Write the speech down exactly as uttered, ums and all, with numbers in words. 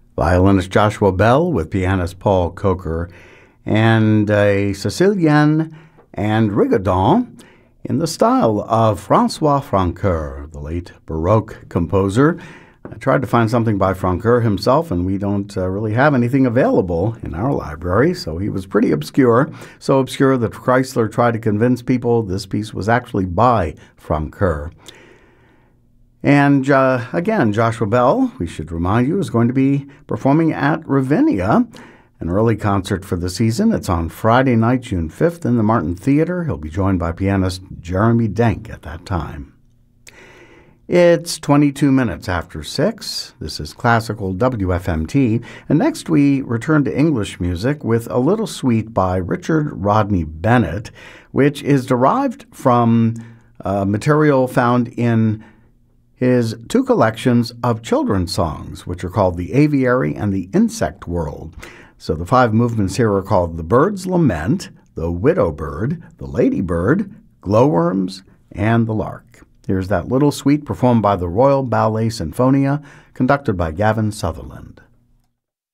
violinist Joshua Bell with pianist Paul Coker, and a Sicilienne and Rigodon in the style of Francois Francoeur, the late Baroque composer. I tried to find something by Francoeur himself, and we don't uh, really have anything available in our library, so he was pretty obscure, so obscure that Chrysler tried to convince people this piece was actually by Francoeur. And uh, again, Joshua Bell, we should remind you, is going to be performing at Ravinia, an early concert for the season. It's on Friday night, June fifth, in the Martin Theater. He'll be joined by pianist Jeremy Denk at that time. It's twenty-two minutes after six. This is Classical W F M T, and next we return to English music with a little suite by Richard Rodney Bennett, which is derived from uh, material found in his two collections of children's songs, which are called The Aviary and The Insect World. So the five movements here are called The Bird's Lament, The Widow Bird, The Lady Bird, Glowworms, and The Lark. Here's that little suite performed by the Royal Ballet Sinfonia, conducted by Gavin Sutherland.